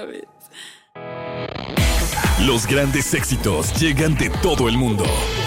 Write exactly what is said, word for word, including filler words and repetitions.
vez. Los grandes éxitos llegan de todo el mundo.